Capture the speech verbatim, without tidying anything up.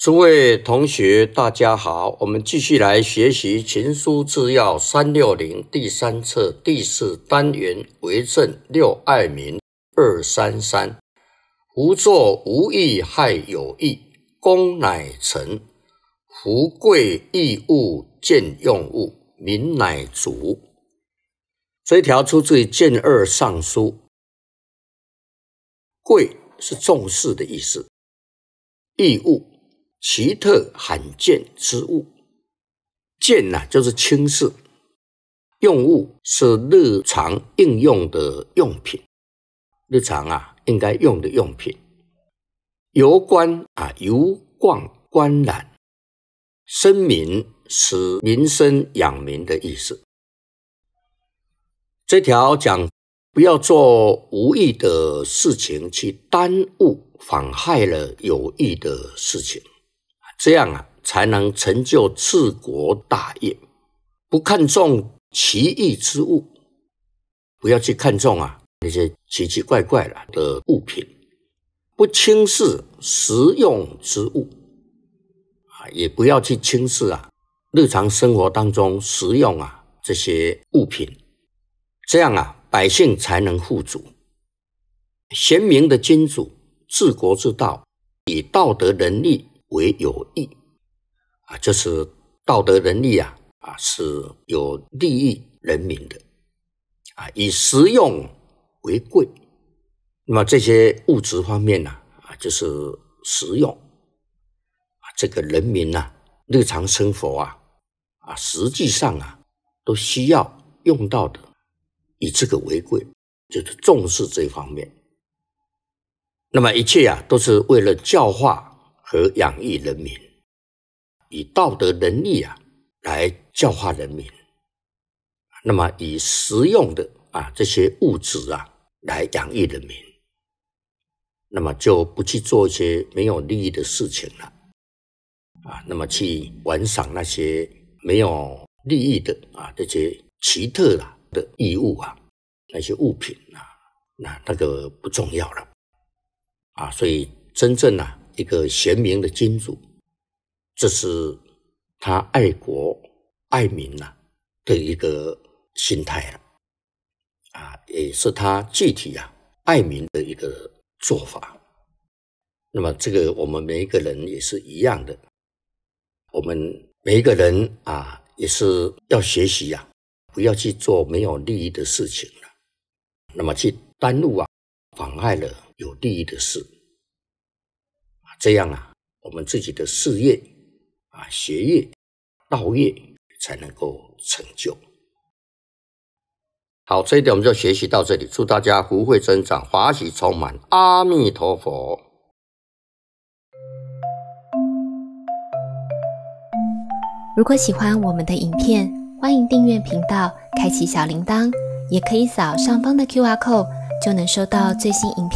诸位同学大家好，我们继续来学习群书治要三六零第三册第四单元为政六爱民二三三，胡作无益害有益，功乃成，福贵益物见用物，民乃足。这一条出自于建二上书。贵是重视的意思，异物奇特罕见之物，见啊就是轻视，用物是日常应用的用品，日常啊应该用的用品。游观啊游逛观览，生民使民生养民的意思。这条讲不要做无益的事情去耽误妨害了有益的事情，这样啊才能成就治国大业。不看重奇异之物，不要去看重啊那些奇奇怪怪的物品，不轻视实用之物，也不要去轻视啊日常生活当中实用啊这些物品，这样啊百姓才能富足。贤明的君主治国之道，以道德仁义为有益啊，就是道德仁义啊啊是有利益人民的啊，以实用为贵。那么这些物质方面呢 啊, 啊就是实用啊，这个人民啊日常生活啊啊实际上啊都需要用到的，以这个为贵，就是重视这一方面。那么一切啊都是为了教化和养育人民，以道德仁义啊来教化人民，那么以实用的啊这些物质啊来养育人民，那么就不去做一些没有利益的事情了啊，那么去玩赏那些没有利益的啊这些奇特啊的义物啊，那些物品啊，那那个不重要了啊。所以真正啊一个贤明的君主，这是他爱国爱民啊的一个心态了啊，也是他具体啊爱民的一个做法。那么这个我们每一个人也是一样的，我们每一个人啊也是要学习啊不要去做没有利益的事情了，那么去耽误啊妨害了有利益的事，这样啊我们自己的事业啊学业道业才能够成就。好，这一点我们就学习到这里，祝大家福慧增长，法喜充满，阿弥陀佛。 如果喜欢我们的影片，欢迎订阅频道，开启小铃铛，也可以扫上方的 Q R code， 就能收到最新影片